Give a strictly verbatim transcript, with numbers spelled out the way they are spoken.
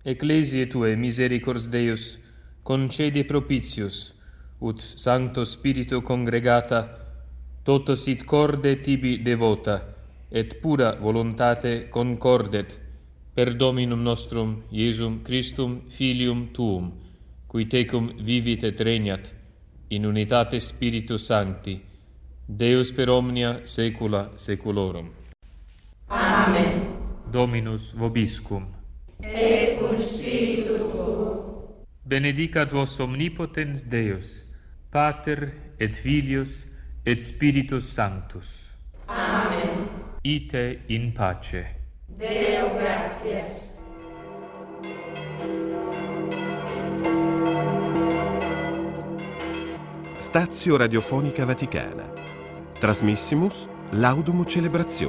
Ecclesiae Tuae misericors Deus, concede propitius, ut Sancto Spiritu congregata, toto sit corde tibi devota, et pura voluntate concordet, per Dominum nostrum, Iesum Christum, Filium Tuum, qui tecum vivit et regnat, in unitate Spiritus Sancti, Deus per omnia saecula saeculorum. Amen. Dominus vobiscum. Et cum spiritu tuo. Benedicat vos omnipotens Deus, Pater et Filius et Spiritus Sanctus. Amen. Ite in pace. Deo gratias. Stazio Radiofonica Vaticana. Trasmissimus Laudum Celebrationis.